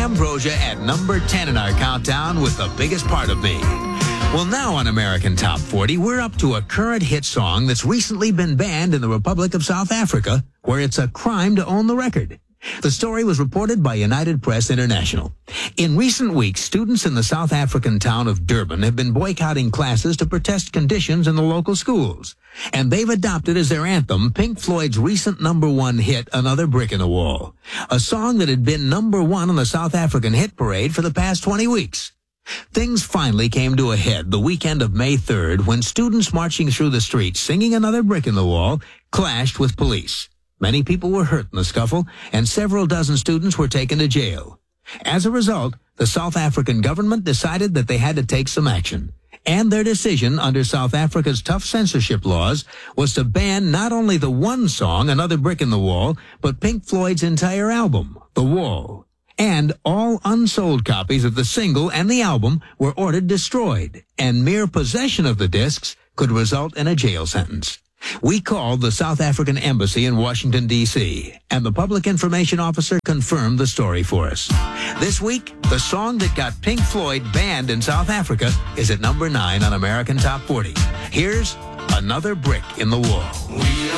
Ambrosia at number 10 in our countdown with The Biggest Part of Me. Well, now on American Top 40, we're up to a current hit song that's recently been banned in the Republic of South Africa, where it's a crime to own the record. The story was reported by United Press International. In recent weeks, students in the South African town of Durban have been boycotting classes to protest conditions in the local schools. And they've adopted as their anthem Pink Floyd's recent #1 hit, Another Brick in the Wall, a song that had been #1 on the South African hit parade for the past 20 weeks. Things finally came to a head the weekend of May 3rd when students marching through the streets singing Another Brick in the Wall clashed with police. Many people were hurt in the scuffle, and several dozen students were taken to jail. As a result, the South African government decided that they had to take some action. And their decision, under South Africa's tough censorship laws, was to ban not only the one song, Another Brick in the Wall, but Pink Floyd's entire album, The Wall. And all unsold copies of the single and the album were ordered destroyed, and mere possession of the discs could result in a jail sentence. We called the South African Embassy in Washington, D.C., and the public information officer confirmed the story for us. This week, the song that got Pink Floyd banned in South Africa is at number 9 on American Top 40. Here's Another Brick in the Wall.